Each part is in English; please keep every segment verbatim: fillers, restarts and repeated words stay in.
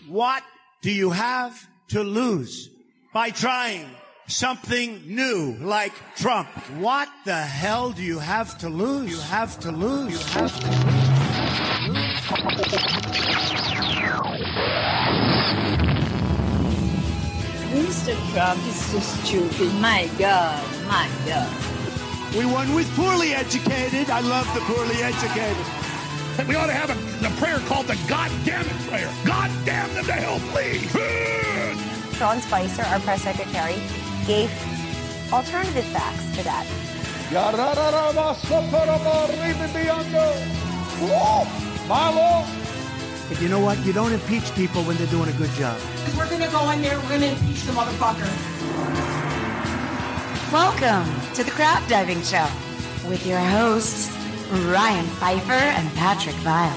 What do you have to lose by trying something new like Trump? What the hell do you have to lose? You have to lose. You have to lose. Mister Trump is so stupid. My God, my God. We won with poorly educated. I love the poorly educated. We ought to have a, a prayer called the God damn it prayer. God damn them to hell, please. Sean Spicer, our press secretary, gave alternative facts to that. But you know what? You don't impeach people when they're doing a good job. We're going to go in there, we're going to impeach the motherfucker. Welcome to the Crab Diving Show with your hosts, Ryan Pfeiffer and Patrick Vile.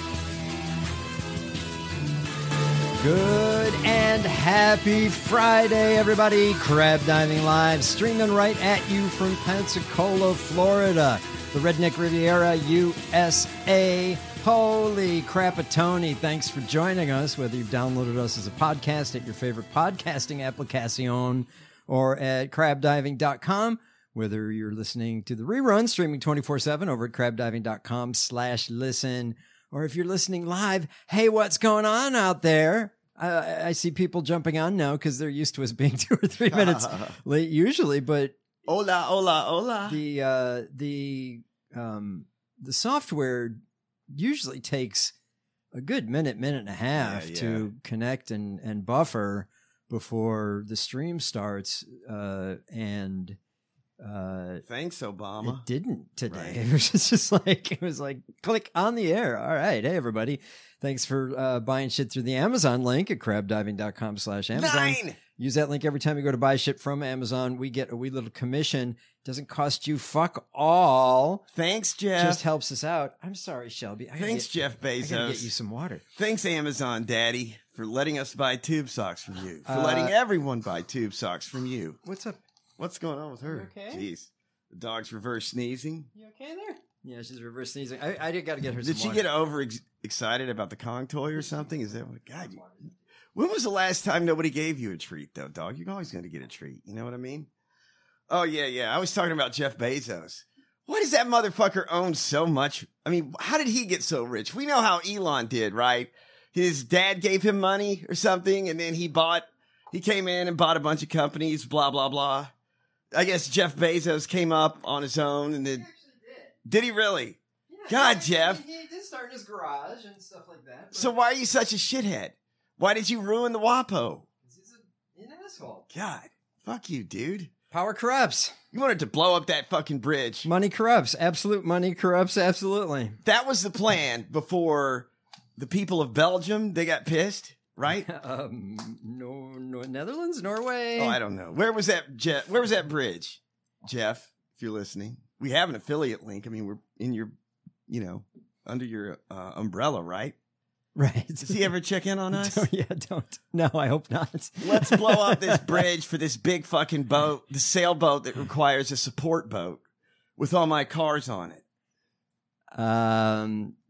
Good and happy Friday, everybody. Crab Diving Live, streaming right at you from Pensacola, Florida, the Redneck Riviera, U S A. Holy crap-a-tony. Thanks for joining us, whether you've downloaded us as a podcast at your favorite podcasting application or at crab diving dot com, whether you're listening to the rerun, streaming twenty-four seven over at crab diving dot com slash listen, or if you're listening live, hey, what's going on out there? I, I see people jumping on now because they're used to us being two or three minutes late usually, but hola, hola, hola. The uh, the um, the software usually takes a good minute, minute and a half yeah, yeah. to connect and, and buffer before the stream starts. Uh, and uh, thanks, Obama. It didn't today. Right. It was just like, it was like, click on the air. All right. Hey, everybody. Thanks for uh, buying shit through the Amazon link at crab diving dot com slash Amazon. Nine! Use that link every time you go to buy shit from Amazon. We get a wee little commission. Doesn't cost you fuck all. Thanks, Jeff. Just helps us out. I'm sorry, Shelby. I Thanks, get, Jeff Bezos. I gotta get you some water. Thanks, Amazon Daddy, for letting us buy tube socks from you. For uh, letting everyone buy tube socks from you. What's up? What's going on with her? You okay? Jeez. The dog's reverse sneezing. You okay there? Yeah, she's reverse sneezing. I, I got to get her Did some she water. get over ex- excited about the Kong toy or something? Is that what? God, you, when was the last time nobody gave you a treat, though, dog? You're always going to get a treat. You know what I mean? Oh, yeah, yeah. I was talking about Jeff Bezos. Why does that motherfucker own so much? I mean, how did he get so rich? We know how Elon did, right? His dad gave him money or something, and then he bought, he came in and bought a bunch of companies, blah, blah, blah. I guess Jeff Bezos came up on his own and then. He actually did. Did he really? Yeah, God, he, Jeff. He, he did start in his garage and stuff like that. So why are you such a shithead? Why did you ruin the WAPO? He's a, an asshole. God, fuck you, dude. Power corrupts. You wanted to blow up that fucking bridge. Money corrupts. Absolute money corrupts. Absolutely. That was the plan before the people of Belgium, they got pissed, right? um, no, no, Netherlands, Norway. Oh, I don't know. Where was that, Jeff? Where was that bridge, Jeff? If you're listening, we have an affiliate link. I mean, we're in your, you know, under your uh, umbrella, right? Right. Does he ever check in on us? Don't, yeah, don't. No, I hope not. Let's blow up this bridge for this big fucking boat, the sailboat that requires a support boat with all my cars on it. Um,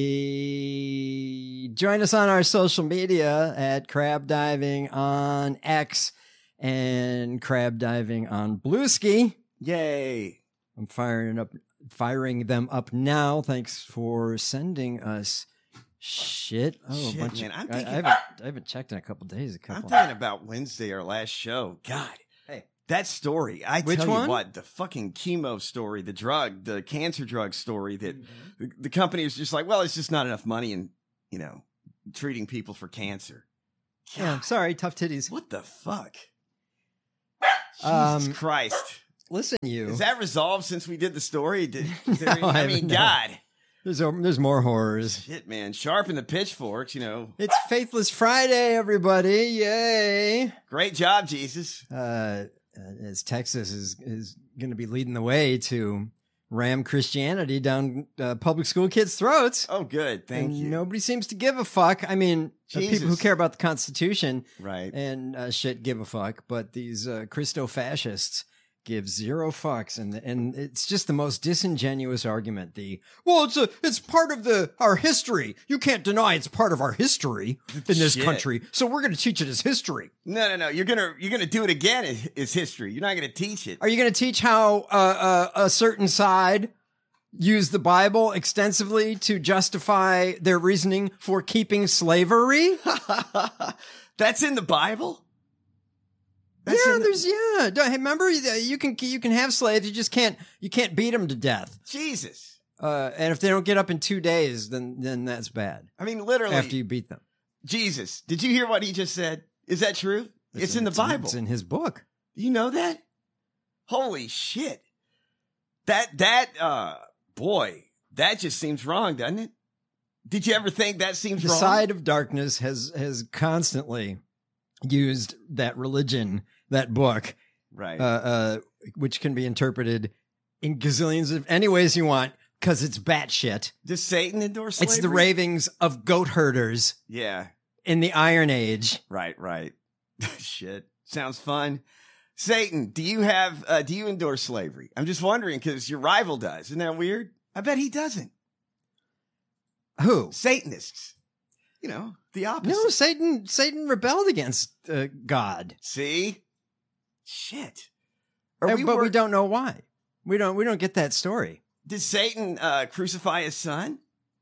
the join us on our social media at Crab Diving on X and Crab Diving on Blueski. Yay! I'm firing up, firing them up now. Thanks for sending us. Shit! Oh, Shit, a bunch man. of, I'm I, thinking, I, haven't, I haven't checked in a couple days. A couple. I'm thinking about Wednesday, our last show. God, hey, that story. I Which tell one? you what, the fucking chemo story, the drug, the cancer drug story. That mm-hmm. the, the company is just like, well, it's just not enough money in, you know, treating people for cancer. God, yeah, sorry, tough titties. What the fuck? Um, Jesus Christ! Listen, you. Is that resolved since we did the story? Did, is there No, any, I I mean, no. God. There's there's more horrors. Shit, man. Sharpen the pitchforks, you know. It's Faithless Friday, everybody. Yay. Great job, Jesus. Uh, as Texas is, is going to be leading the way to ram Christianity down uh, public school kids' throats. Oh, good. Thank and you. Nobody seems to give a fuck. I mean, uh, people who care about the Constitution right. and uh, shit give a fuck. But these uh, Christo-fascists give zero fucks, and and it's just the most disingenuous argument. The well, it's a it's part of the our history. You can't deny it's part of our history in this Shit. country. So we're going to teach it as history. No, no, no. You're gonna you're gonna do it again. Is, is history? You're not gonna teach it. Are you going to teach how uh, uh, a certain side used the Bible extensively to justify their reasoning for keeping slavery? That's in the Bible. That's yeah, in the- there's yeah. Don't- hey, Remember, you can you can have slaves. You just can't you can't beat them to death. Jesus. Uh, and if they don't get up in two days, then then that's bad. I mean, literally. After you beat them, Jesus. Did you hear what he just said? Is that true? It's, in the Bible. It's in his book. You know that? Holy shit. That, that, uh, boy, that just seems wrong, doesn't it? Did you ever think that seems The wrong? side of darkness has has constantly used that religion, that book, Right. uh, uh, which can be interpreted in gazillions of any ways you want, because it's batshit. Does Satan endorse slavery? It's the ravings of goat herders Yeah. in the Iron Age. Right, right. Shit. Sounds fun. Satan, do you have, uh, do you endorse slavery? I'm just wondering because your rival does. Isn't that weird? I bet he doesn't. Who? Satanists. You know, the opposite. No, Satan. Satan rebelled against uh, God. See? Shit. Are Uh, we but wor- we don't know why. We don't. We don't get that story. Did Satan uh, crucify his son?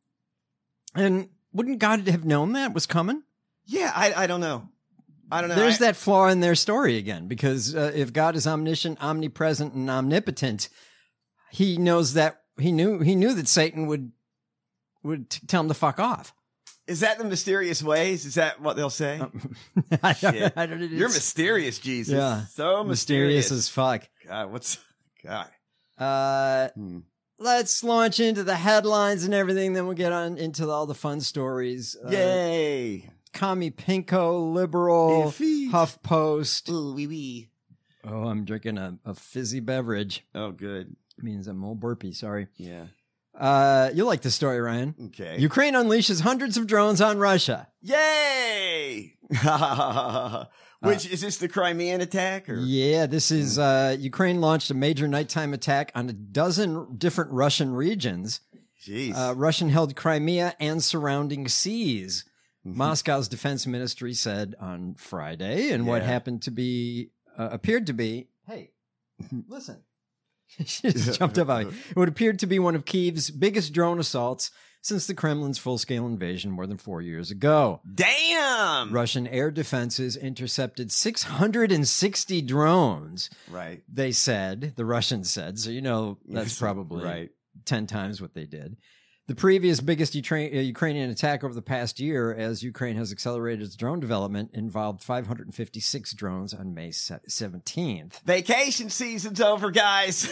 And wouldn't God have known that was coming? Yeah, I, I don't know. I don't know. There's I- that flaw in their story again, because uh, if God is omniscient, omnipresent, and omnipotent, he knows that he knew he knew that Satan would would t- tell him to fuck off. Is that the mysterious ways? Is that what they'll say? I don't, Shit. I don't, You're it's mysterious, Jesus. Yeah. So mysterious. mysterious as fuck. God, what's God? Uh, Hmm. let's launch into the headlines and everything. Then we'll get on into all the fun stories. Uh, Yay! Commie Pinko, liberal, Iffy. HuffPost. Ooh, wee wee. Oh, I'm drinking a, a fizzy beverage. Oh, good. Means I'm all burpy. Sorry. Yeah. Uh, you like the story, Ryan? Okay. Ukraine unleashes hundreds of drones on Russia. Yay! Which is this the Crimean attack? Or? Yeah, this is uh, Ukraine launched a major nighttime attack on a dozen different Russian regions. Jeez. Uh, Russian-held Crimea and surrounding seas. Mhm. Moscow's defense ministry said on Friday, and what Yeah. happened to be uh, appeared to be. Hey, listen. She just jumped up at me. What appeared to be one of Kyiv's biggest drone assaults since the Kremlin's full-scale invasion more than four years ago. Damn. Russian air defenses intercepted six hundred sixty drones. Right. They said, the Russians said, so you know that's Yes, probably right. ten times what they did. The previous biggest Ukra- uh, Ukrainian attack over the past year, as Ukraine has accelerated its drone development, involved five hundred fifty-six drones on May seventeenth. Vacation season's over, guys.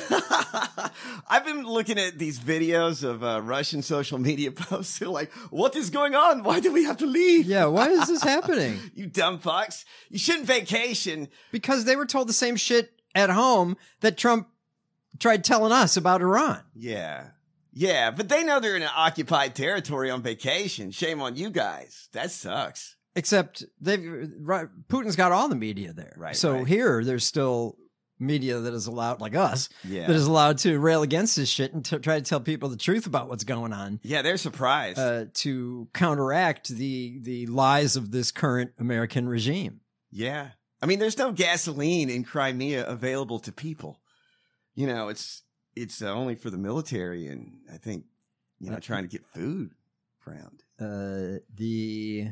I've been looking at these videos of uh, Russian social media posts. They're like, what is going on? Why do we have to leave? Yeah, why is this happening? You dumb fucks. You shouldn't vacation. Because they were told the same shit at home that Trump tried telling us about Iran. Yeah. Yeah, but they know they're in an occupied territory on vacation. Shame on you guys. That sucks. Except they've right, Putin's got all the media there. Right, So right. here, there's still media that is allowed, like us, Yeah. that is allowed to rail against this shit and to try to tell people the truth about what's going on. Yeah, they're surprised. Uh, to counteract the the lies of this current American regime. Yeah. I mean, there's no gasoline in Crimea available to people. You know, it's it's uh, only for the military and I think, you know, trying to get food around. Uh, the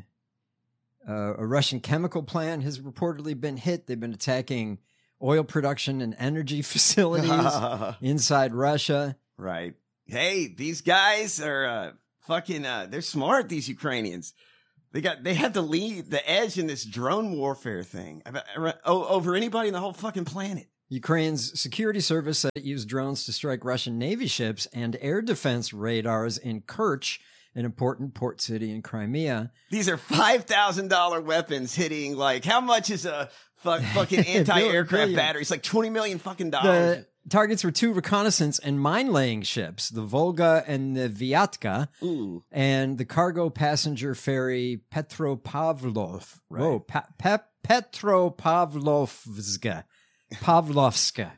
uh, a Russian chemical plant has reportedly been hit. They've been attacking oil production and energy facilities inside Russia. Right. Hey, these guys are uh, fucking, uh, they're smart, these Ukrainians. They got, they have the lead, the edge in this drone warfare thing oh, over anybody in the whole fucking planet. Ukraine's security service said it used drones to strike Russian Navy ships and air defense radars in Kerch, an important port city in Crimea. These are five thousand dollars weapons hitting, like, how much is a fuck, fucking anti-aircraft Billion. battery? It's like twenty million fucking dollars. The targets were two reconnaissance and mine-laying ships, the Volga and the Vyatka, Ooh. and the cargo passenger ferry Petropavlov. Right. Whoa, pa- Pe- Petropavlovska. Pavlovska.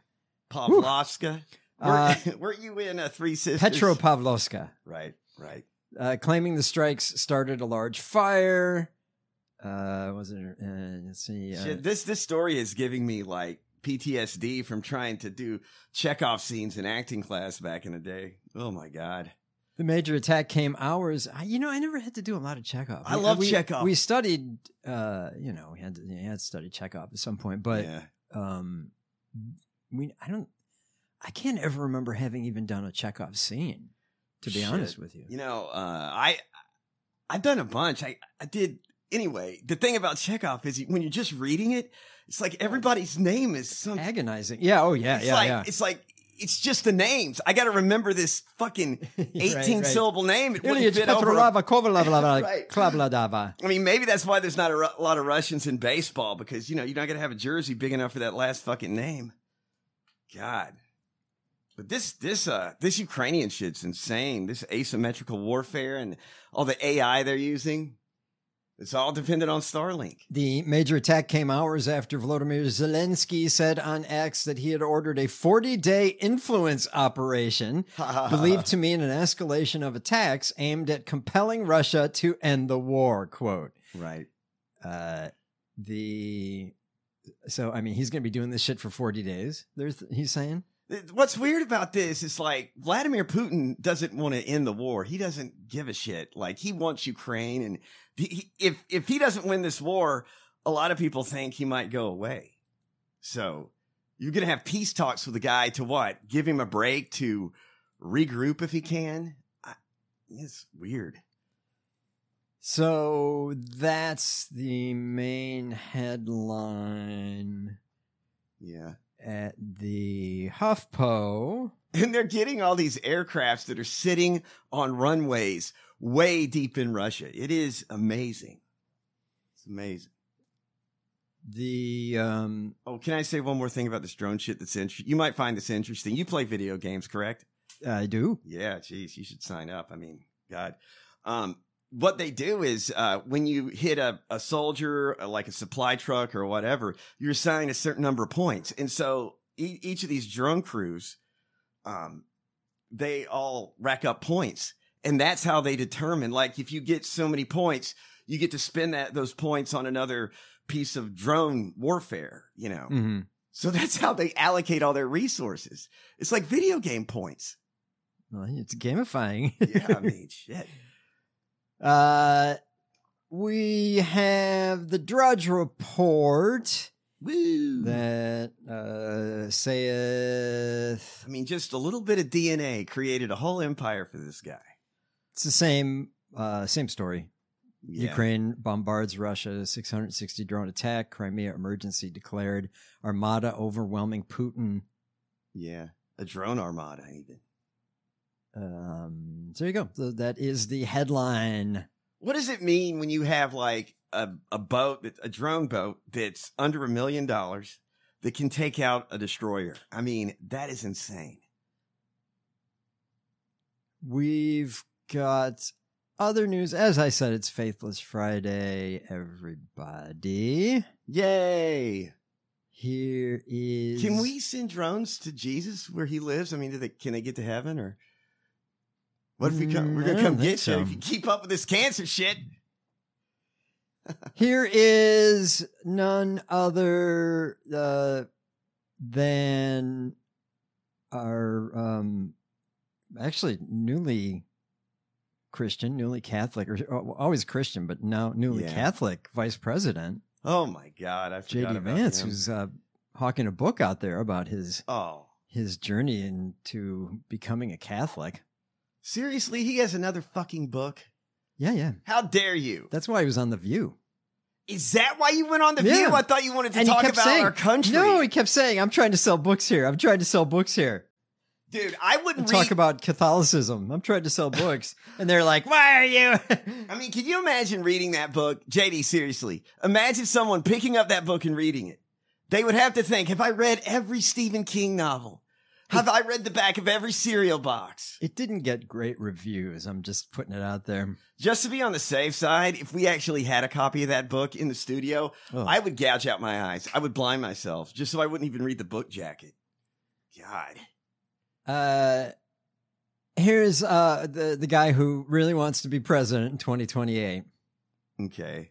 Pavlovska. Uh, Were, were you in a Three Sisters? Petropavlovska. Right, right. Uh, claiming the strikes started a large fire. Uh, was it? Uh, let's see. Uh, Shit, this this story is giving me like P T S D from trying to do Chekhov scenes in acting class back in the day. Oh my god. The major attack came hours. I, you know, I never had to do a lot of Chekhov. I We- love we, Chekhov. We studied, uh, you know, we had to, you had to study Chekhov at some point, but Yeah. um, we, I don't, I can't ever remember having even done a Chekhov scene. To be Shit. honest with you, You know, uh, I I've done a bunch. I I did anyway. The thing about Chekhov is when you're just reading it, it's like everybody's name is some agonizing. Yeah. Oh yeah. It's yeah. like yeah. it's like it's just the names. I got to remember this fucking eighteen right. syllable name. It wouldn't Ilyich fit over a- Petrolava Kovalava Right. Klabladava. I mean, maybe that's why there's not a, Ru- a lot of Russians in baseball because you know you're not gonna have a jersey big enough for that last fucking name. God, but this this uh this Ukrainian shit's insane. This asymmetrical warfare and all the A I they're using. It's all dependent on Starlink. The major attack came hours after Volodymyr Zelensky said on X that he had ordered a forty-day influence operation, believed to mean an escalation of attacks aimed at compelling Russia to end the war. Quote. Right. Uh, the so I mean he's going to be doing this shit for forty days. There's he's saying. What's weird about this is like Vladimir Putin doesn't want to end the war. He doesn't give a shit. Like he wants Ukraine, and he, if if he doesn't win this war, a lot of people think he might go away. So you're gonna have peace talks with the guy to what? Give him a break to regroup if he can. I, it's weird. So that's the main headline. Yeah. At the HuffPo. And they're getting all these aircrafts that are sitting on runways way deep in Russia. It is amazing. It's amazing. The um oh, can I say one more thing about this drone shit that's interesting? You might find this interesting. You play video games, correct? I do. Yeah, geez, you should sign up. I mean, God. Um, what they do is uh, when you hit a, a soldier, uh, like a supply truck or whatever, you're assigned a certain number of points. And so e- each of these drone crews, um, they all rack up points. And that's how they determine, like, if you get so many points, you get to spend that those points on another piece of drone warfare, you know. Mm-hmm. So that's how they allocate all their resources. It's like video game points. Well, it's gamifying. Yeah, I mean, shit. Uh, we have the Drudge Report. Woo. That uh, saith. I mean, just a little bit of D N A created a whole empire for this guy. It's the same, uh, same story. Yeah. Ukraine bombards Russia, six hundred sixty drone attack, Crimea emergency declared, Armada overwhelming Putin. Yeah, a drone armada even. Um, so there you go. So that is the headline. What does it mean when you have like a, a boat, that- a drone boat that's under a million dollars that can take out a destroyer? I mean, that is insane. We've got other news. As I said, it's Faithless Friday, everybody. Yay. Here is. Can we send drones to Jesus where he lives? I mean, do they, can they get to heaven or? What if we come? We're Mm, I going to don't come think get so. you if you keep up with this cancer shit. Here is none other uh, than our um, actually newly Christian, newly Catholic, or oh, always Christian, but now newly Yeah. Catholic Vice President Oh my God. I J forgot D about Vance, him. who's uh, hawking a book out there about his Oh. his journey into becoming a Catholic. Seriously, he has another fucking book. Yeah, yeah. How dare you? That's why he was on The View. Is that why you went on the Yeah. View? I thought you wanted to And he talk kept about saying, our country. No, he kept saying, I'm trying to sell books here. I'm trying to sell books here. Dude, I And wouldn't talk read. about Catholicism. I'm trying to sell books. And they're like, why are you? I mean, can you imagine reading that book? J D, seriously. Imagine someone picking up that book and reading it. They would have to think, have I read every Stephen King novel? Have I read the back of every cereal box? It didn't get great reviews. I'm just putting it out there. Just to be on the safe side, if we actually had a copy of that book in the studio, Oh. I would gouge out my eyes. I would blind myself just so I wouldn't even read the book jacket. God. Uh, here's uh the the guy who really wants to be president in twenty twenty-eight. Okay.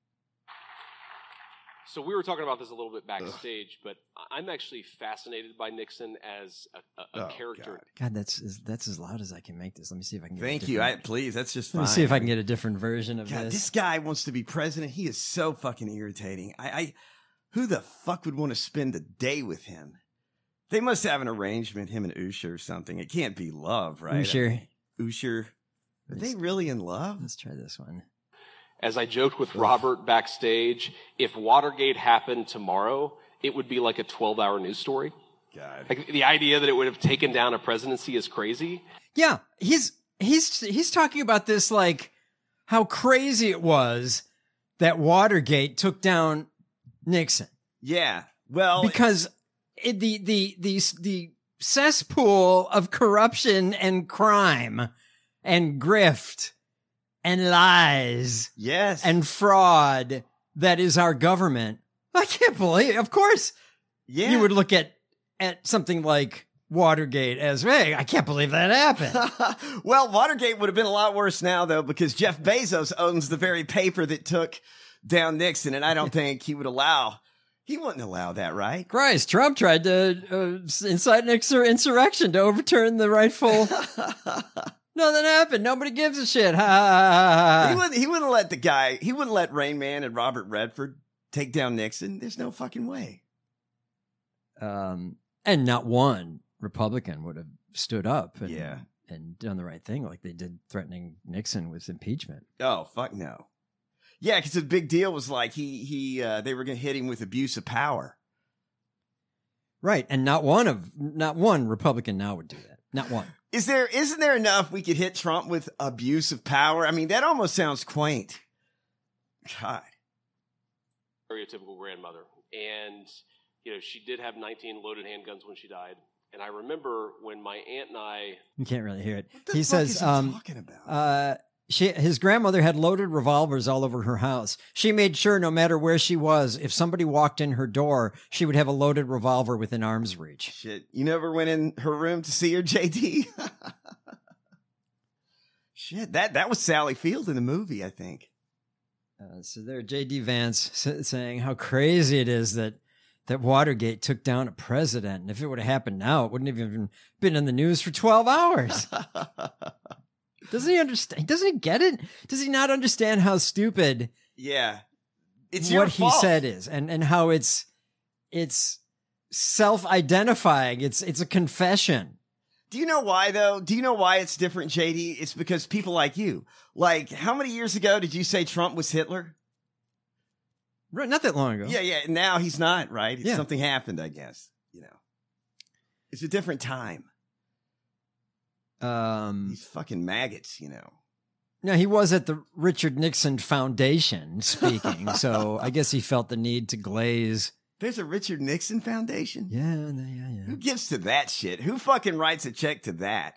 So we were talking about this a little bit backstage, but I'm actually fascinated by Nixon as a, a, a Oh, character. God. God, that's as, that's as loud as I can make this. Let me see if I can. Get Thank a you. I, different- please, that's just Let fine. me see if I can get a different version of God, this. this guy wants to be president. He is so fucking irritating. I, I, who the fuck would want to spend a day with him? They must have an arrangement, him and Usher or something. It can't be love, right? Usher. I mean, Usher. Are they really in love? Let's try this one. As I joked with Robert backstage, if Watergate happened tomorrow, it would be like a twelve-hour news story. God. Like the idea that it would have taken down a presidency is crazy. Yeah, he's he's he's talking about this like how crazy it was that Watergate took down Nixon. Yeah. Well, because it, the the the the cesspool of corruption and crime and grift and lies, yes, and fraud that is our government. I can't believe. Of course, yeah, you would look at at something like Watergate as, hey, I can't believe that happened. Well, Watergate would have been a lot worse now, though, because Jeff Bezos owns the very paper that took down Nixon, and I don't think he would allow. He wouldn't allow that, right? Christ, Trump tried to uh, incite an insur- insurrection to overturn the rightful. Nothing happened. Nobody gives a shit. Ha, ha, ha, ha. He wouldn't. He wouldn't let the guy. He wouldn't let Rain Man and Robert Redford take down Nixon. There's no fucking way. Um, and not one Republican would have stood up and, Yeah. and done the right thing like they did threatening Nixon with impeachment. Oh fuck no. Yeah, because the big deal was like he he uh, they were going to hit him with abuse of power. Right, and not one of not one Republican now would do that. Not one. Is there isn't there enough we could hit Trump with abuse of power? I mean, that almost sounds quaint. God. Stereotypical grandmother. And, you know, she did have nineteen loaded handguns when she died. And I remember when my aunt and I... You can't really hear it. What the He fuck says, is he um, talking about? uh, she, his grandmother had loaded revolvers all over her house. She made sure no matter where she was, if somebody walked in her door, she would have a loaded revolver within arm's reach. Shit, you never went in her room to see her, J D? Shit, that that was Sally Field in the movie, I think. Uh, so there, J D Vance s- saying how crazy it is that that Watergate took down a president. And if it would have happened now, it wouldn't have even been in the news for twelve hours. Doesn't he understand? Doesn't he get it? Does he not understand how stupid Yeah. It's your what he fault. said is, and, and how it's it's self-identifying. It's it's a confession. Do you know why, though? Do you know why it's different, J D? It's because people like you. Like, how many years ago did you say Trump was Hitler? Right, not that long ago. Yeah, yeah. Now he's not, right? It's Yeah. Something happened, I guess. You know, it's a different time. Um, These fucking maggots, you know. no, he was at the Richard Nixon Foundation speaking, so I guess he felt the need to glaze. There's a Richard Nixon Foundation? Yeah, yeah, yeah. Who gives to that shit? Who fucking writes a check to that?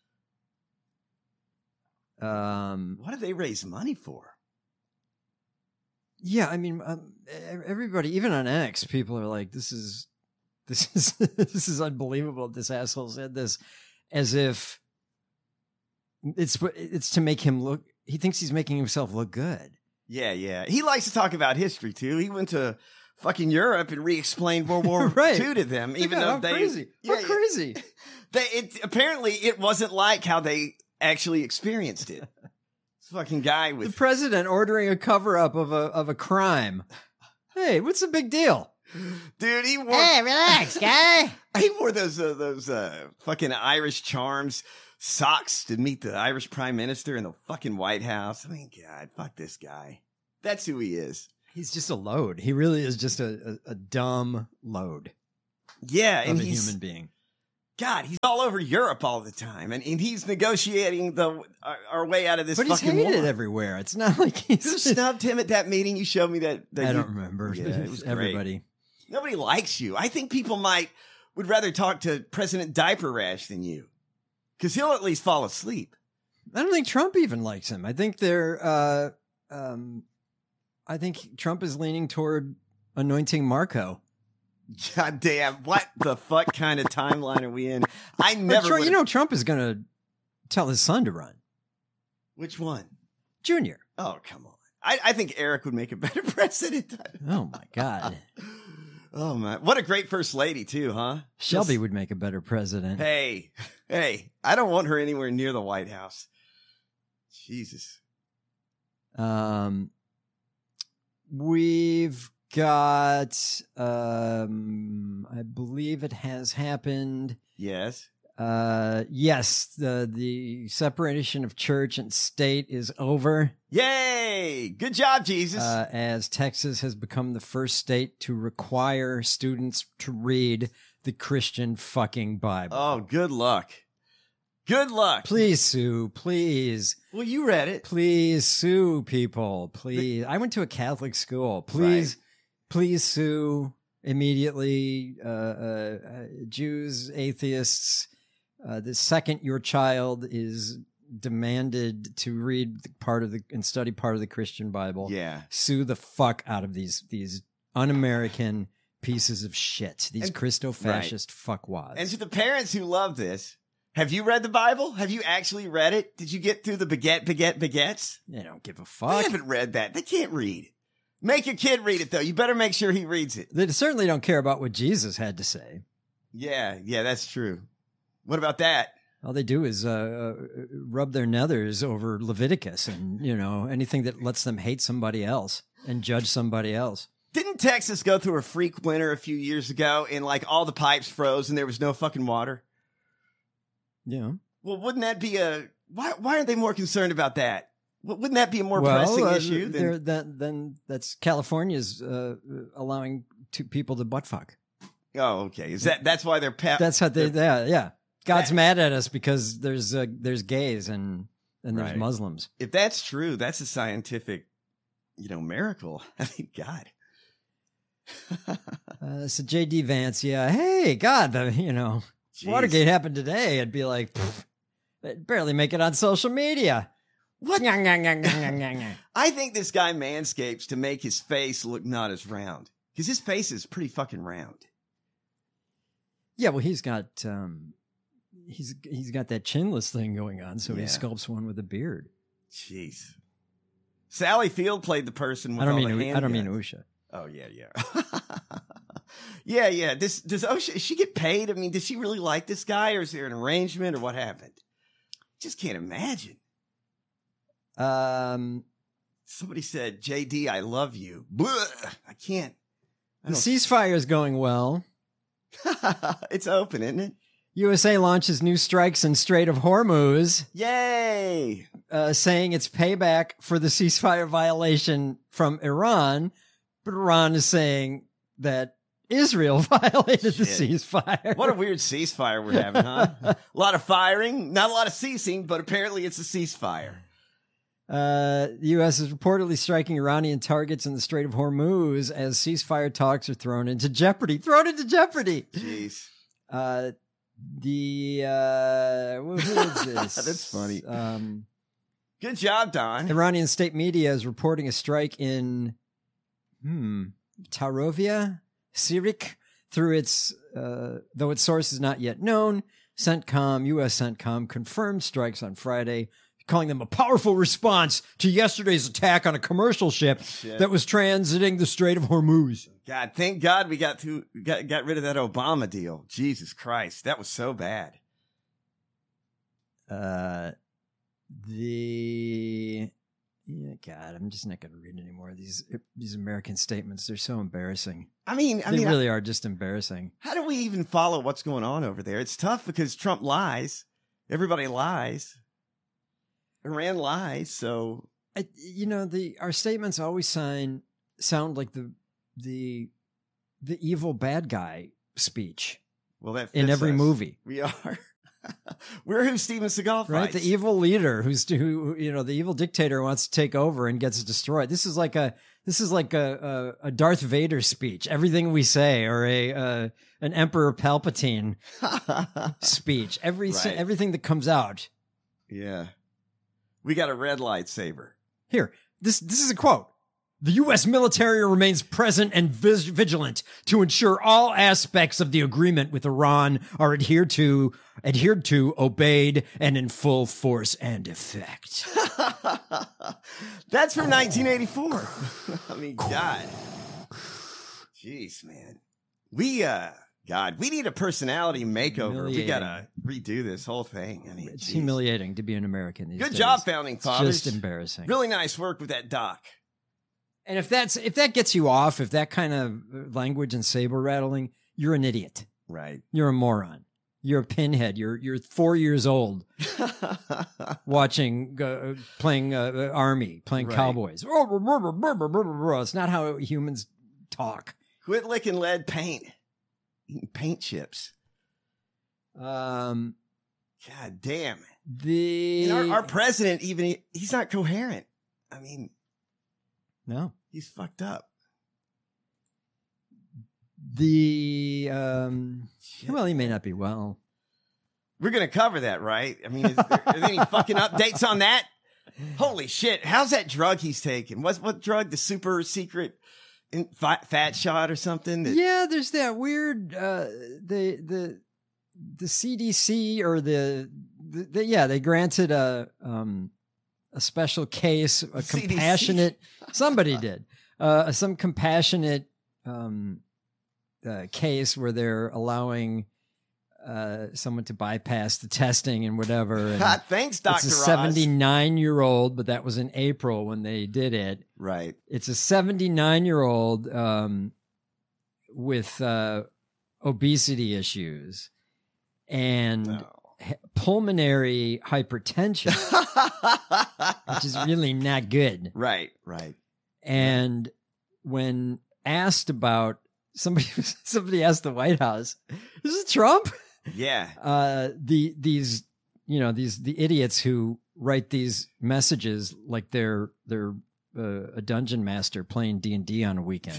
Um, What do they raise money for? yeah, I mean, um, e- everybody, even on X, people are like, "This is, this is, this is unbelievable." This asshole said this, as if it's it's to make him look. He thinks he's making himself look good. Yeah, yeah. He likes to talk about history, too. He went to fucking Europe and re-explained World War Right. Two to them, even Yeah, though how they... crazy, Yeah, how yeah. crazy. They, it, apparently, it wasn't like how they actually experienced it. This fucking guy The with... president ordering a cover up of a of a crime. Hey, what's the big deal? Dude, he wore... relax, guy. He wore those uh, those uh, fucking Irish Charms socks to meet the Irish Prime Minister in the fucking White House. I mean, God, fuck this guy. That's who he is. He's just a load. He really is just a, a, a dumb load Yeah, of and a he's... human being. God, he's all over Europe all the time, and, and he's negotiating the our, our way out of this But he's fucking hated war. everywhere. It's not like he's. Who snubbed him at that meeting? You showed me that. that I you- don't remember. Yeah, it was great. Everybody. Nobody likes you. I think people might would rather talk to President Diaper Rash than you, because he'll at least fall asleep. I don't think Trump even likes him. I think they're. Uh, um, I think Trump is leaning toward anointing Marco. God damn, what the fuck kind of timeline are we in? I never Trump, would've- you know, Trump is going to tell his son to run. Which one? Junior. Oh, come on. I, I think Eric would make a better president. Oh, my God. Oh, man. What a great first lady, too, huh? Shelby Just- would make a better president. Hey, hey, I don't want her anywhere near the White House. Jesus. Um, we've got, um, I believe it has happened. Yes. Uh, yes, the the separation of church and state is over. Yay! Good job, Jesus. Uh, as Texas has become the first state to require students to read the Christian fucking Bible. Oh, good luck. Good luck. Please, Sue, please. Well, you read it. Please sue people. Please. I went to a Catholic school. Please, Right. please sue immediately. Uh, uh, uh, Jews, atheists. Uh, the second your child is demanded to read the part of the and study part of the Christian Bible, Yeah. sue the fuck out of these these un-American pieces of shit. These And- Christo-fascist fuckwads. And to the parents who love this, have you read the Bible? Have you actually read it? Did you get through the baguette, baguette, baguettes? They don't give a They fuck. haven't read that. They can't read. Make your kid read it, though. You better make sure he reads it. They certainly don't care about what Jesus had to say. Yeah, yeah, that's true. What about that? All they do is uh, uh, rub their nethers over Leviticus and, you know, anything that lets them hate somebody else and judge somebody else. Didn't Texas go through a freak winter a few years ago and like all the pipes froze and there was no fucking water? Yeah. Well, wouldn't that be a why? Why aren't they more concerned about that? W- Wouldn't that be a more well, pressing uh, issue? there- Than, that, then that's California's uh, allowing two people to butt fuck. oh, okay. Is that that's why they're pa- That's how they, they're- yeah, yeah. God's That- mad at us because there's uh, there's gays and and there's Right. Muslims. If that's true, that's a scientific, you know, miracle. I mean, God. Uh, so J D Vance, yeah, hey, God, the, you know, Jeez. Watergate happened today. I'd be like, pfft, they'd barely make it on social media. What? Nyah, nyah, nyah, nyah, nyah, nyah. I think this guy manscapes to make his face look not as round because his face is pretty fucking round. Yeah, well, he's got um, he's he's got that chinless thing going on, so he Yeah. sculpts one with a beard. Jeez. Sally Field played the person with I don't all mean the U- I don't mean handguns. Usha. Oh yeah, yeah, yeah, yeah. This does Osha? Does she get paid? I mean, does she really like this guy, or is there an arrangement, or what happened? Just can't imagine. Um, Somebody said, "J D, I love you." Blah, I can't. I the don't- ceasefire is going well. It's open, isn't it? U S A launches new strikes in Strait of Hormuz, Yay! uh, saying it's payback for the ceasefire violation from Iran, but Iran is saying that Israel violated the Shit. ceasefire. What a weird ceasefire we're having, huh? A lot of firing, not a lot of ceasing, but apparently it's a ceasefire. Uh, the U S is reportedly striking Iranian targets in the Strait of Hormuz as ceasefire talks are thrown into jeopardy. Thrown into jeopardy. Jeez. Uh, the uh, who who is this? That's funny. Um, Good job, Don. Iranian state media is reporting a strike in hmm Tarovia, Sirik, through its uh, though its source is not yet known. CENTCOM, U S CENTCOM confirmed strikes on Friday, calling them a powerful response to yesterday's attack on a commercial ship Shit. that was transiting the Strait of Hormuz. God, thank God we got through, got got rid of that Obama deal. Jesus Christ, that was so bad. Uh, the yeah, God, I'm just not going to read any more of these these American statements. They're so embarrassing. I mean, I they mean, really are just embarrassing. how do we even follow what's going on over there? It's tough because Trump lies, everybody lies, Iran lies. So I, you know, the our statements always sign sound like the the the evil bad guy speech well, that in fits every us. movie. We are. We're who Steven Seagal fights. Right, the evil leader who's who you know the evil dictator wants to take over and gets destroyed. This is like a this is like a a, a Darth Vader speech. Everything we say, or a uh, an Emperor Palpatine speech. Every Right. everything that comes out Yeah, we got a red lightsaber. here. This this is a quote. The U S military remains present and vis- vigilant to ensure all aspects of the agreement with Iran are adhered to, adhered to, obeyed, and in full force and effect. That's from nineteen eighty-four. I mean, God. Jeez, man. We, uh, God, we need a personality makeover. We gotta redo this whole thing. I mean, it's geez. humiliating to be an American these Good days. job, Founding Fathers. It's just embarrassing. Really nice work with that doc. And if that's if that gets you off, if that kind of language and saber rattling, you're an idiot. Right. You're a moron. You're a pinhead. You're you're four years old, watching, uh, playing uh, army, playing Right. cowboys. It's not how humans talk. Quit licking lead paint. Eating paint chips. Um, God damn. The You know, our, our president, even, he's not coherent. I mean, no, he's fucked up. The um, well, he may not be well. We're going to cover that, right? I mean, is there, are there any fucking updates on that? Holy shit. How's that drug he's taking? What, what drug? The super secret in, fat, fat shot or something? That, Yeah, there's that weird, uh, the, the, the C D C or the, the, the yeah, they granted a, um, a special case, a C D C? compassionate, somebody did, uh, some compassionate, um, uh, case where they're allowing, uh, someone to bypass the testing and whatever. And God, thanks, Doctor It's a Ross. seventy-nine year old, but that was in April when they did it. Right. It's a seventy-nine year old, um, with, uh, obesity issues and No. h- pulmonary hypertension, which is really not good. Right, right. And when asked about somebody, somebody asked the White House, "Is it Trump?" Yeah. Uh, the these you know these the idiots who write these messages like they're they're uh, a dungeon master playing D and D on a weekend.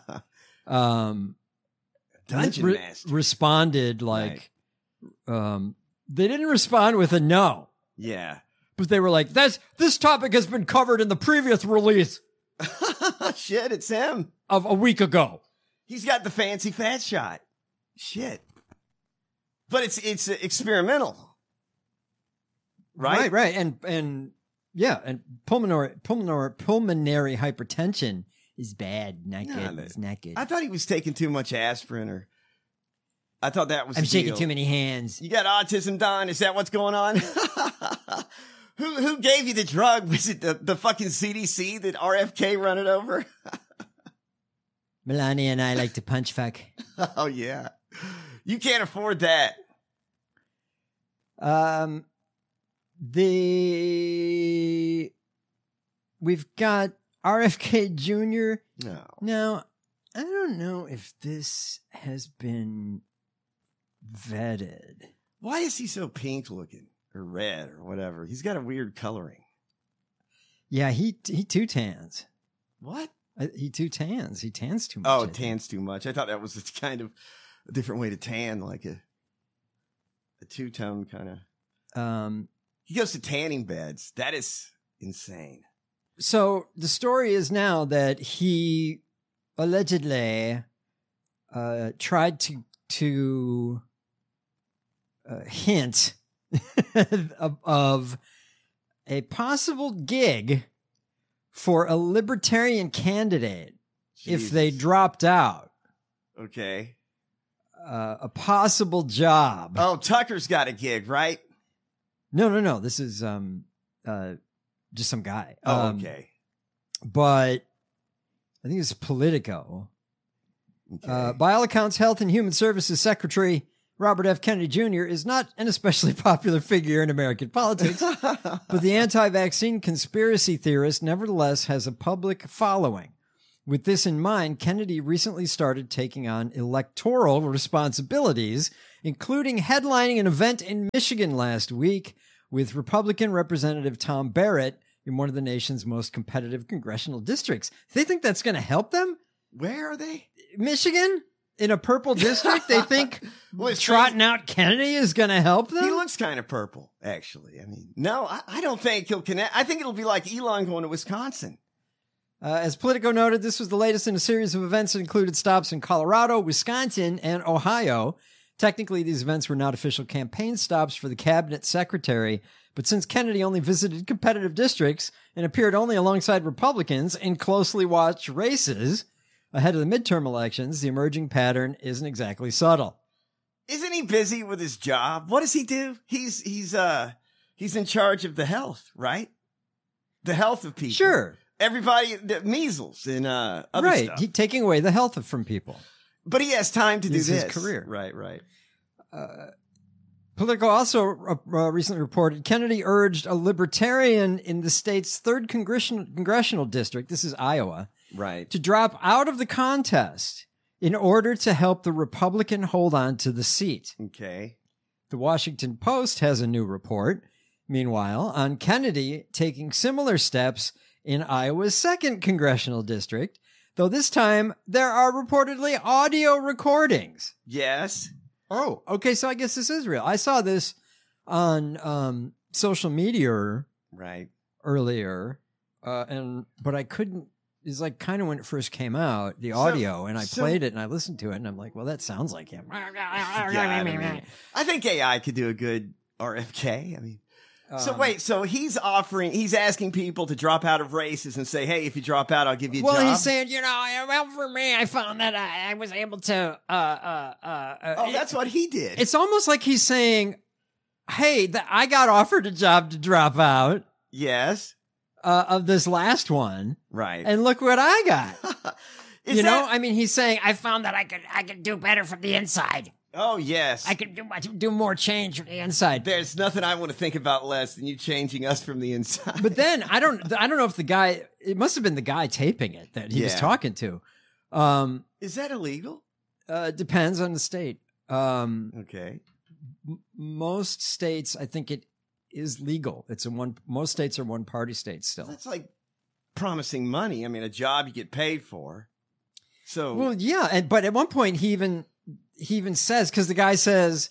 um, Dungeon re- master. responded like, um, they didn't respond with a no, Yeah. but they were like, "That's this topic has been covered in the previous release Shit, it's him. of a week ago." He's got the fancy fat shot. Shit. But it's it's experimental. Right? right, right, and and yeah, and pulmonary pulmonary pulmonary hypertension is bad, not No, good. no. It's not good. I thought he was taking too much aspirin, or I thought that was I'm the shaking deal. too many hands. You got autism, Don? Is that what's going on? who who gave you the drug? Was it the, the fucking C D C that R F K run it over? Melania and I like to punch fuck. Oh yeah. You can't afford that. Um, the we've got R F K Junior No. Now, I don't know if this has been vetted. Why is he so pink looking or red or whatever? He's got a weird coloring. Yeah, he he too tans. What? Uh, He too tans. He tans too much. Oh, I think. tans too much. I thought that was a kind of a different way to tan, like a a two tone kind of. Um, He goes to tanning beds. That is insane. so the story is now that he allegedly uh, tried to to uh, hint of, of a possible gig for a libertarian candidate if they Jesus. dropped out. Okay. Uh, a possible job. Oh, Tucker's got a gig, right? No, no, no. This is um, uh, just some guy. Oh, Um, okay. But I think it's Politico. Okay. Uh, by all accounts, Health and Human Services Secretary Robert F. Kennedy Junior is not an especially popular figure in American politics, but the anti-vaccine conspiracy theorist nevertheless has a public following. With this in mind, Kennedy recently started taking on electoral responsibilities, including headlining an event in Michigan last week with Republican Representative Tom Barrett in one of the nation's most competitive congressional districts. They think that's going to help them? Where are they? Michigan? In a purple district? They think Well, it's trotting out Kennedy is going to help them? He looks kind of purple, actually. I mean, no, I, I don't think he'll connect. I think it'll be like Elon going to Wisconsin. Uh, as Politico noted, this was the latest in a series of events that included stops in Colorado, Wisconsin, and Ohio. Technically, these events were not official campaign stops for the cabinet secretary, but since Kennedy only visited competitive districts and appeared only alongside Republicans in closely watched races ahead of the midterm elections, the emerging pattern isn't exactly subtle. Isn't he busy with his job? What does he do? He's he's uh he's in charge of the health, right? The health of people. Sure. Everybody, the measles and uh, other right. stuff. He, taking away the health from people. But he has time to do This this. is his career. Right, right. Uh, Politico also uh, recently reported Kennedy urged a libertarian in the state's third congressional, congressional district, this is Iowa, right, to drop out of the contest in order to help the Republican hold on to the seat. Okay. The Washington Post has a new report, meanwhile, on Kennedy taking similar steps in Iowa's second congressional district, though this time there are reportedly audio recordings. Yes. Oh, okay. So I guess this is real. I saw this on um, social media right earlier, uh, and but I couldn't. It's like kind of when it first came out, the So- audio, and I so- played it and I listened to it, and I'm like, well, that sounds like him. Yeah, I, mean, I think A I could do a good R F K. I mean, so Um, wait, so he's offering, he's asking people to drop out of races and say, hey, if you drop out, I'll give you a Well, job. he's saying, you know, well, for me, I found that I, I was able to. Uh, uh, uh, uh, oh, that's what he did. It's almost like he's saying, hey, the, I got offered a job to drop out. Yes. Uh, of this last one. Right. And look what I got. Is you know, that- I mean, he's saying, I found that I could, I could do better from the inside. Oh, yes. I could do, do more change from the inside. There's nothing I want to think about less than you changing us from the inside. But then I don't, I don't know if the guy, it must have been the guy taping it that he was Yeah. talking to. Um, Is that illegal? uh, depends on the state. Um, Okay. m- most states, I think it is legal. It's a one, most states are one party states still. That's like promising money. I mean, a job you get paid for. So, Well, yeah. And, but at one point he even, he even says, cause the guy says,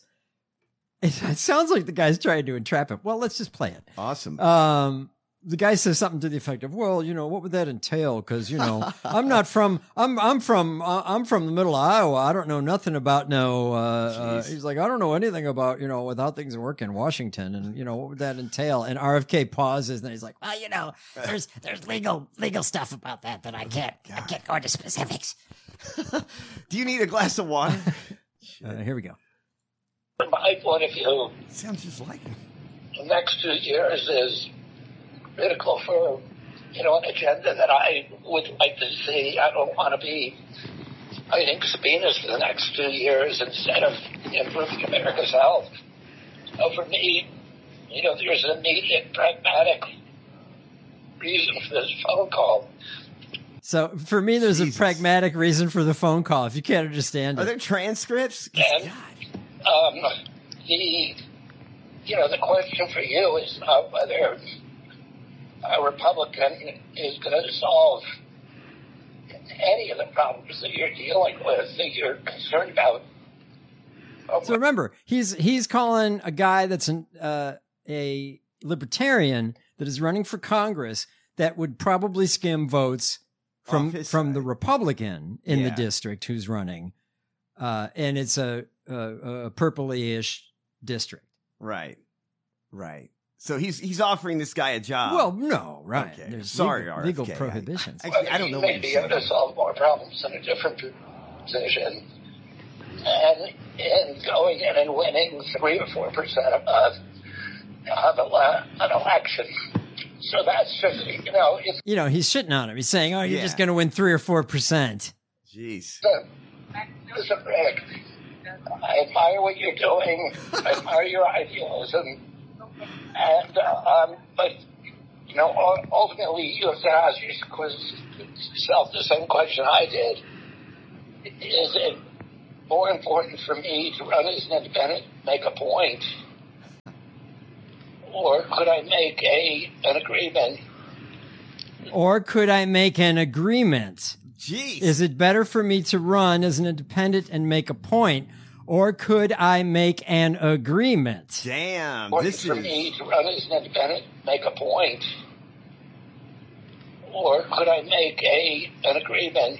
it, it sounds like the guy's trying to entrap him. Well, let's just play it. awesome. Um, the guy says something to the effect of, "Well, you know, what would that entail? Because you know, I'm not from, I'm, I'm from, uh, I'm from the middle of Iowa. I don't know nothing about no." Uh, uh, he's like, "I don't know anything about you know without things work in Washington, and you know what would that entail?" And R F K pauses, and he's like, Well, you know, there's there's legal legal stuff about that that I can't I can't go into specifics. Do you need a glass of water? uh, "Here we go." From my point of view, Sounds just like him. the next two years is critical for, you know, an agenda that I would like to see. I don't want to be fighting subpoenas for the next two years instead of improving America's health. So for me, you know, there's an immediate pragmatic reason for this phone call. So for me, there's Jesus. a pragmatic reason for the phone call. If you can't understand Are it, there transcripts? And um, the, you know, the question for you is not whether a Republican is going to solve any of the problems that you're dealing with, that you're concerned about. so remember, he's he's calling a guy that's an, uh, a libertarian that is running for Congress that would probably skim votes from Off his from side. the Republican in the Yeah. district who's running, uh, and it's a, a, a purpley-ish district. Right. Right. So he's he's offering this guy a job. well, no, right? okay. There's Sorry, legal, R F K. legal I- prohibitions. I, I don't know You what may you're be saying. able to solve more problems in a different position. And in going in and winning three or four percent of, of ele- an election. So that's just, you know, it's you know, he's shitting on him. He's saying, "Oh, you're Yeah. just going to win three or four percent." Jeez. uh, listen, Rick, I admire what you're doing. I admire your idealism. And, uh, um, but, you know, ul- ultimately you have to ask yourself the same question I did. Is it more important for me to run as an independent, make a point, or could I make a an agreement? Or could I make an agreement? Jeez. Is it better for me to run as an independent and make a point, or could I make an agreement? Damn. Or This for is me to run as an independent, make a point, or could I make a an agreement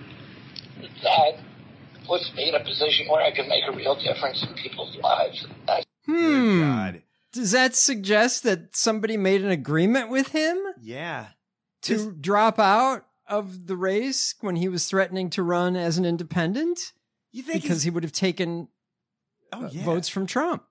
that puts me in a position where I can make a real difference in people's lives? That's Hmm. God. Does that suggest that somebody made an agreement with him Yeah. to This- drop out of the race when he was threatening to run as an independent? You think Because he's- he would have taken Oh, uh, yeah. votes from Trump.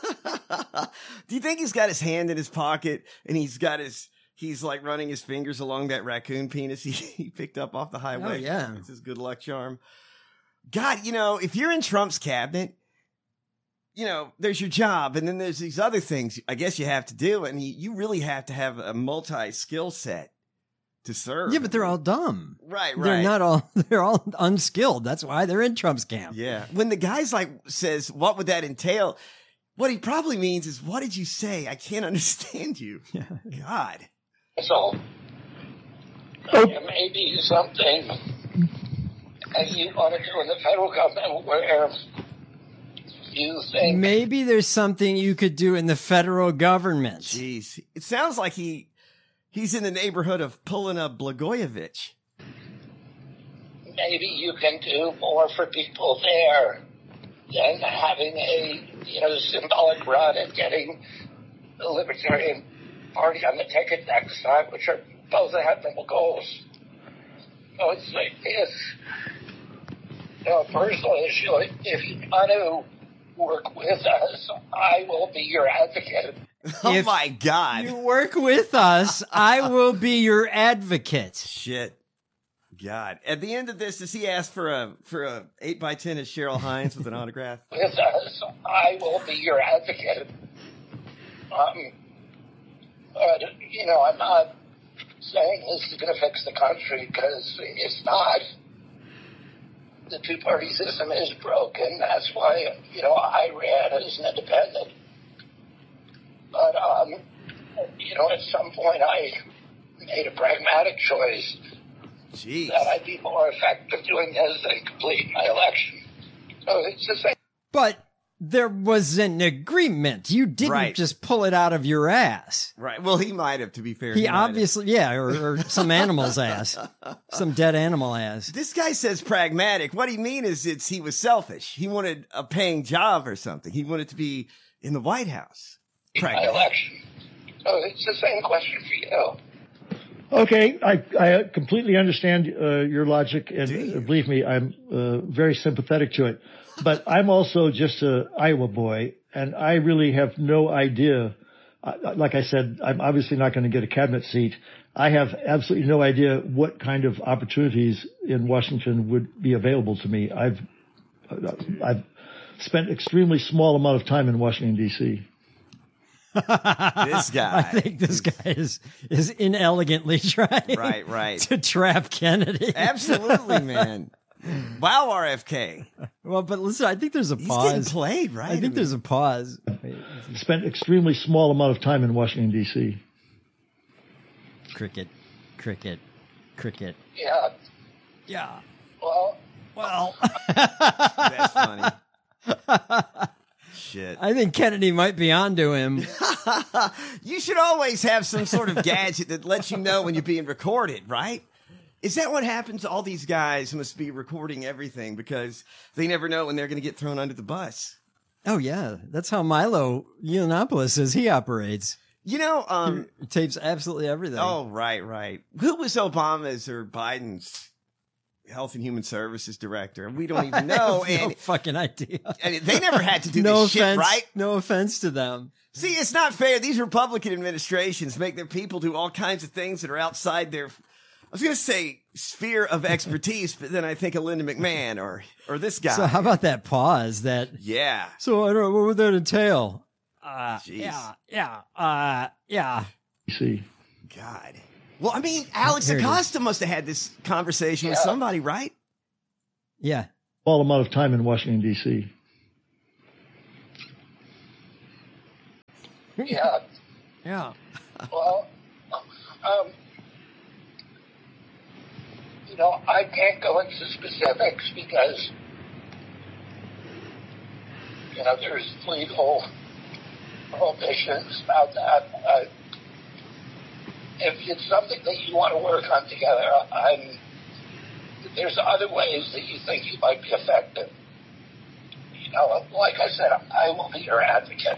Do you think he's got his hand in his pocket and he's got his, he's like running his fingers along that raccoon penis he, he picked up off the highway? Oh, yeah. It's his good luck charm. God, you know, if you're in Trump's cabinet, you know, there's your job and then there's these other things I guess you have to do. And you, you really have to have a multi skill set to serve. Yeah, but they're all dumb. Right, right. They're not all, they're all unskilled. That's why they're in Trump's camp. Yeah. When the guy's like says, what would that entail? What he probably means is, what did you say? I can't understand you. God. all. There may be something that you want to do in the federal government where you think Maybe there's something you could do in the federal government. Jeez. It sounds like he he's in the neighborhood of pulling a Blagojevich. maybe you can do more for people there than having a, you know, symbolic run and getting the Libertarian Party on the ticket next time, which are both admirable goals. So it's like this, you know, personal issue. If you want to work with us, I will be your advocate. Oh If my God. You work with us, I will be your advocate. Shit. God. At the end of this, does he ask for a for a eight by ten of Cheryl Hines with an autograph? With us, I will be your advocate. Um, but, you know, I'm not saying this is going to fix the country because it's not. The two-party system is broken. That's why, you know, I ran as an independent. But, um, you know, at some point I made a pragmatic choice Jeez. that I'd be more effective doing this than completing my election. So it's the same. But there was an agreement. You didn't Right. just pull it out of your ass. Right. Well, he might have, to be fair. He, might have. obviously, yeah, or, or some animal's ass, some dead animal ass. This guy says pragmatic. What he mean is it's he was selfish. He wanted a paying job or something. He wanted to be in the White House. My election. So it's the same question for you. Okay, I, I completely understand uh, your logic, and uh, believe me, I'm uh, very sympathetic to it. But I'm also just a Iowa boy, and I really have no idea. Uh, like I said, I'm obviously not going to get a cabinet seat. I have absolutely no idea what kind of opportunities in Washington would be available to me. I've I've spent extremely small amount of time in Washington, D C This guy. I think this guy is is inelegantly trying Right, right. to trap Kennedy. Absolutely, man. Wow, R F K. Well, but listen, I think there's a He's pause. getting played, right? I think I mean- there's a pause. spent extremely small amount of time in Washington, D C Cricket, cricket, cricket. Yeah. Yeah. Well. Well. That's funny. Shit. I think Kennedy might be onto him. You should always have some sort of gadget that lets you know when you're being recorded, right? Is that what happens to all these guys who must be recording everything because they never know when they're going to get thrown under the bus? Oh, yeah. That's how Milo Yiannopoulos says he operates. You know, um, he tapes absolutely everything. Oh, right, right. Who was Obama's or Biden's Health and Human Services director? We don't even know. I have and no fucking idea. And they never had to do no this offense, shit, right? No offense to them. See, it's not fair. These Republican administrations make their people do all kinds of things that are outside their, I was going to say sphere of expertise, but then I think of Linda McMahon or or this guy. So how about that pause? That yeah. So I don't know, what would that entail? Uh, Jeez. yeah, yeah, uh, yeah. See, God. Well, I mean, Alex Here it is. Acosta must have had this conversation with Yeah. somebody, right? Yeah. small amount of time in Washington, D C Yeah. Yeah. Well, um, you know, I can't go into specifics because, you know, there's legal prohibitions about that. I, if it's something that you want to work on together, I'm, there's other ways that you think you might be effective. You know, like I said, I will be your advocate.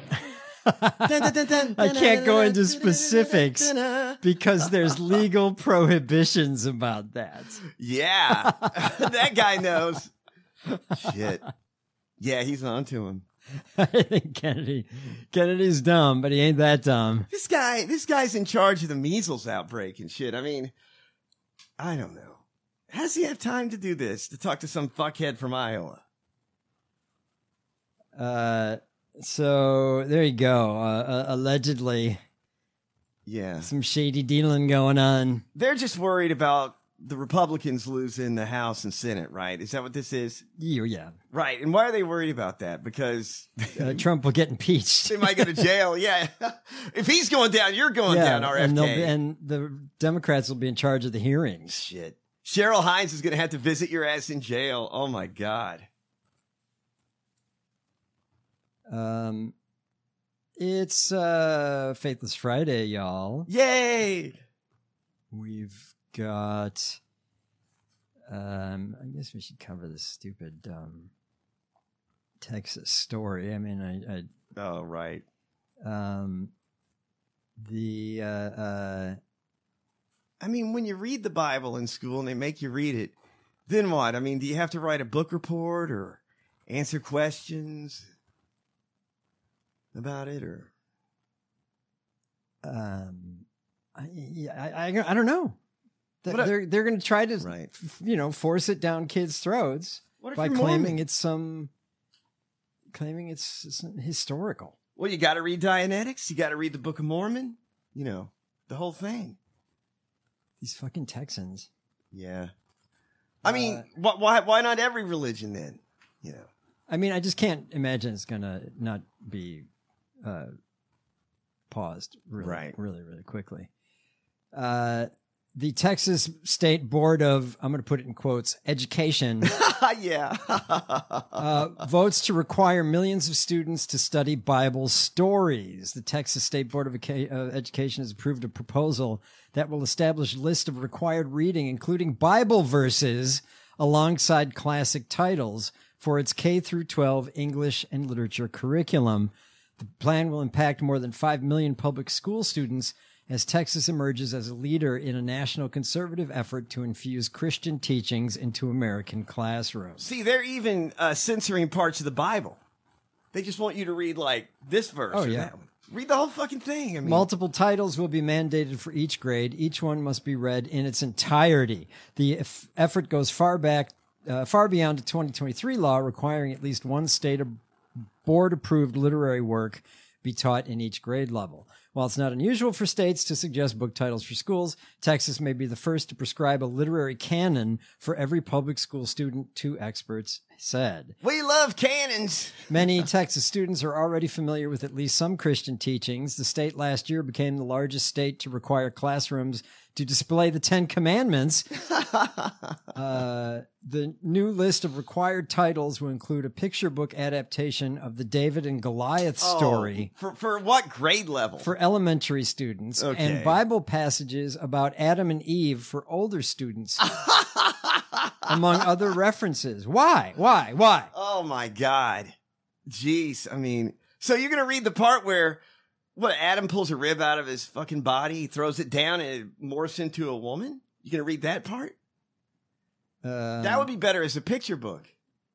I can't go into specifics because there's legal prohibitions about that. Yeah, that guy knows. Shit. Yeah, he's on to him. I think Kennedy, Kennedy's dumb, but he ain't that dumb. This guy, this guy's in charge of the measles outbreak and shit. I mean, I don't know. How does he have time to do this? To talk to some fuckhead from Iowa? Uh, so there you go. Uh, uh, allegedly, yeah, some shady dealing going on. They're just worried about the Republicans losing the House and Senate, right? Is that what this is? Yeah, yeah. Right. And why are they worried about that? Because uh, Trump will get impeached. They might go to jail. Yeah. If he's going down, you're going yeah, down, R F K. And, be, and the Democrats will be in charge of the hearings. Shit. Cheryl Hines is going to have to visit your ass in jail. Oh, my God. Um, It's uh, Faithless Friday, y'all. Yay! We've got... Um, I guess we should cover this stupid um, Texas story. I mean, I... I oh, right. Um, the... Uh, uh, I mean, when you read the Bible in school and they make you read it, then what? I mean, do you have to write a book report or answer questions about it, or? Um, I, I, I, I don't know. What they're they're going to try to, right. you know, force it down kids' throats What if by you're claiming Mormon? it's some, claiming it's, it's historical. Well, you got to read Dianetics. You got to read the Book of Mormon. You know, the whole thing. These fucking Texans. Yeah. I mean, Uh, wh- why why not every religion then? You know. I mean, I just can't imagine it's going to not be uh, paused really, Right. really, really quickly. Uh, the Texas State Board of, I'm going to put it in quotes, Education yeah. uh, votes to require millions of students to study Bible stories. The Texas State Board of Eca- uh, Education has approved a proposal that will establish a list of required reading, including Bible verses, alongside classic titles for its K through twelve English and literature curriculum. The plan will impact more than five million public school students as Texas emerges as a leader in a national conservative effort to infuse Christian teachings into American classrooms. See, they're even uh, censoring parts of the Bible. They just want you to read like this verse Oh, or yeah. that one. Read the whole fucking thing. I mean, Multiple titles will be mandated for each grade. Each one must be read in its entirety. The eff- effort goes far back, uh, far beyond the twenty twenty-three law requiring at least one state of board-approved literary work be taught in each grade level. While it's not unusual for states to suggest book titles for schools, Texas may be the first to prescribe a literary canon for every public school student, two experts said. we love cannons. Many Texas students are already familiar with at least some Christian teachings. The state last year became the largest state to require classrooms to display the Ten Commandments. uh, the new list of required titles will include a picture book adaptation of the David and Goliath story Oh, for for what grade level? for elementary students Okay. and Bible passages about Adam and Eve for older students, among other references. Why? Why? Why? Oh my God. Jeez. I mean, so you're going to read the part where what Adam pulls a rib out of his fucking body, he throws it down and it morphs into a woman? You going to read that part? Um, That would be better as a picture book.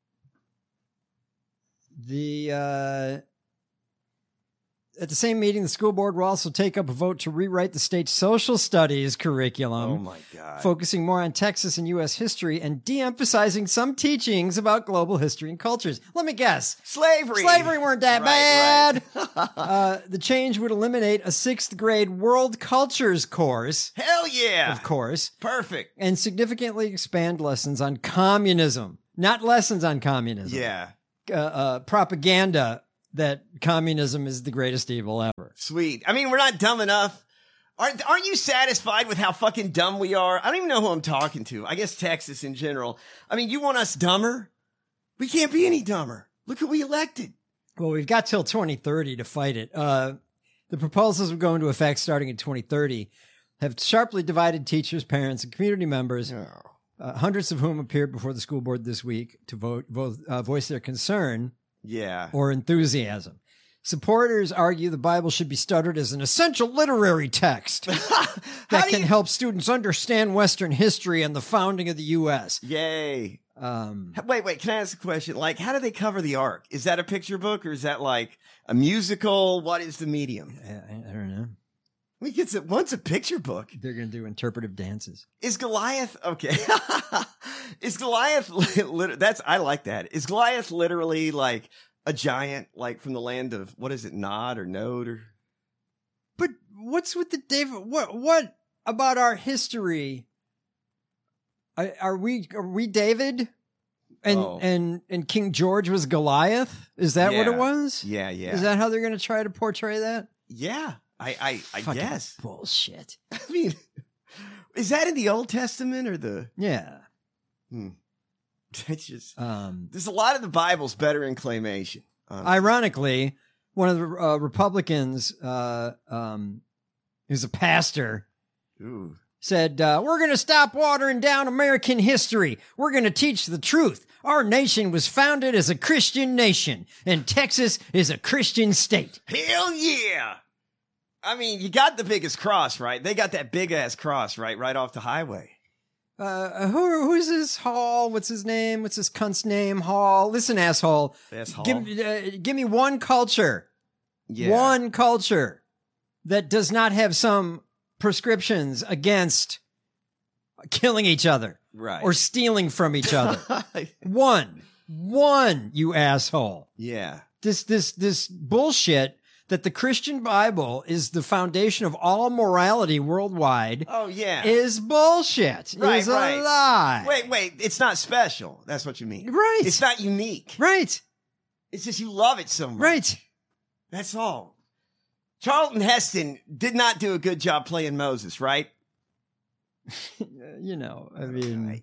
The uh, at the same meeting, the school board will also take up a vote to rewrite the state's social studies curriculum. Oh my God. Focusing more on Texas and U S history and de-emphasizing some teachings about global history and cultures. Let me guess. Slavery. Slavery weren't that Right, bad. uh, the change would eliminate a sixth grade world cultures course, Hell yeah. of course, Perfect. and significantly expand lessons on communism. Not lessons on communism. Yeah. Uh, uh, propaganda that communism is the greatest evil ever. Sweet. I mean, we're not dumb enough. Aren't, aren't you satisfied with how fucking dumb we are? I don't even know who I'm talking to. I guess Texas in general. I mean, you want us dumber? We can't be any dumber. Look who we elected. Well, we've got till twenty thirty to fight it. Uh, the proposals will go into effect starting in twenty thirty. have sharply divided teachers, parents, and community members, uh, hundreds of whom appeared before the school board this week to vote, vote uh, voice their concern Yeah. or enthusiasm. Supporters argue the Bible should be studied as an essential literary text that can help students understand Western history and the founding of the U S. Yay. Um, wait, wait. Can I ask a question? Like, how do they cover the Ark? Is that a picture book or is that like a musical? What is the medium? I, I don't know. We get it. Once a picture book. They're going to do interpretive dances. Is Goliath okay? Is Goliath? Lit- that's I like that. Is Goliath literally like a giant, like from the land of what is it, Nod or Node or? But what's with the David? What what about our history? Are, are we are we David? And Oh. and and King George was Goliath? Is that what it Yeah. was? Yeah, yeah. Is that how they're going to try to portray that? Yeah, I, I, I Fucking guess. bullshit. I mean, is that in the Old Testament or the? Yeah. Hmm. It's just. Um, There's a lot of the Bible's better in claymation. honestly. Ironically, one of the uh, Republicans, uh, um, who's a pastor, Ooh. said, uh, we're going to stop watering down American history. We're going to teach the truth. Our nation was founded as a Christian nation, and Texas is a Christian state. Hell yeah! I mean, you got the biggest cross, right? They got that big ass cross, right, right off the highway. Uh, who, who's this Hall? What's his name? What's this cunt's name? Hall. Listen, asshole. Asshole. Give, uh, give me one culture. Yeah. One culture that does not have some prescriptions against killing each other. Right. Or stealing from each other. One. One, you asshole. Yeah. This, this, this bullshit that the Christian Bible is the foundation of all morality worldwide. Oh yeah. Is bullshit. Right, is a right. lie. Wait, wait. It's not special. That's what you mean. Right. It's not unique. Right. It's just you love it so much. Right. That's all. Charlton Heston did not do a good job playing Moses, right? You know, I mean,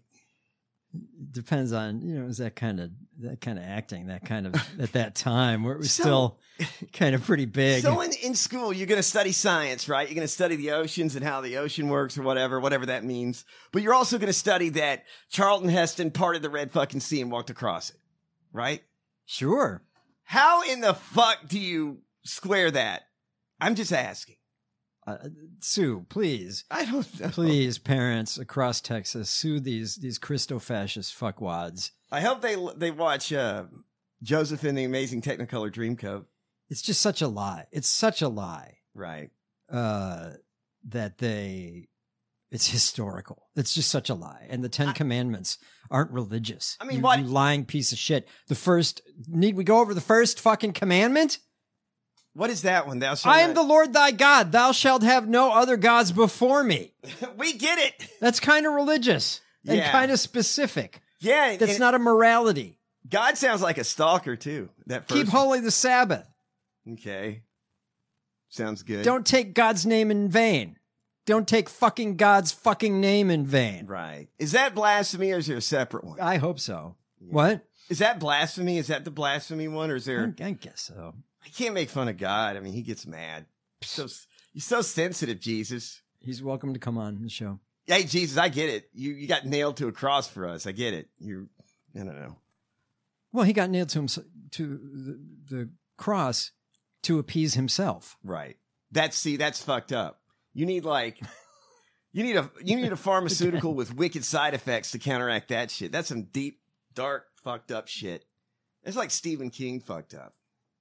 depends on, you know, it was that kind of, that kind of acting, that kind of, at that time where it was So- still kind of pretty big. So in, in school, you're going to study science, right? You're going to study the oceans and how the ocean works or whatever, whatever that means. But you're also going to study that Charlton Heston parted the Red fucking sea and walked across it, right? Sure. How in the fuck do you square that? I'm just asking. Uh, sue, please. I don't know. Please, parents across Texas, sue these these Christo-fascist fuckwads. I hope they they watch uh, Joseph in the Amazing Technicolor Dreamcoat. It's just such a lie. It's such a lie. Right. Uh, that they, it's historical. It's just such a lie. And the Ten Commandments aren't religious. I mean, you, what- you lying piece of shit. The first, need we go over the first fucking commandment? What is that one? Thou shalt I am not- the Lord thy God. Thou shalt have no other gods before me. We get it. That's kind of religious and Yeah. kind of specific. Yeah. That's and not a morality. God sounds like a stalker too. That first Keep holy the Sabbath. Okay. Sounds good. Don't take God's name in vain. Don't take fucking God's fucking name in vain. Right. Is that blasphemy or is there a separate one? I hope so. What? Is that blasphemy? Is that the blasphemy one or is there? I, I guess so. I can't make fun of God. I mean, he gets mad. So you're so sensitive, Jesus. He's welcome to come on the show. Hey, Jesus, I get it. You you got nailed to a cross for us. I get it. You, I don't know. Well, he got nailed to him to the, the cross to appease himself. Right. That's see, that's fucked up. You need like, you need a you need a pharmaceutical with wicked side effects to counteract that shit. That's some deep, dark, fucked up shit. It's like Stephen King fucked up.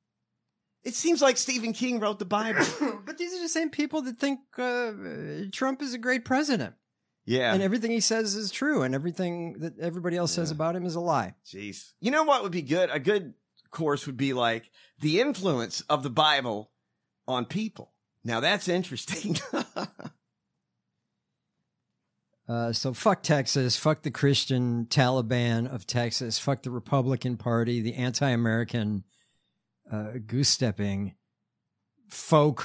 It seems like Stephen King wrote the Bible. But these are the same people that think uh, Trump is a great president. Yeah. And everything he says is true, and everything that everybody else says about him is a lie. Jeez. You know what would be good? A good course would be like the influence of the Bible on people. Now that's interesting. Uh, so fuck Texas, fuck the Christian Taliban of Texas, fuck the Republican Party, the anti-American uh, goose-stepping faux